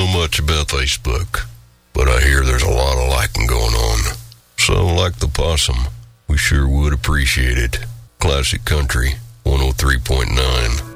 know much about Facebook, but I hear there's a lot of liking going on. So, like the possum, we sure would appreciate it. Classic Country 103.9.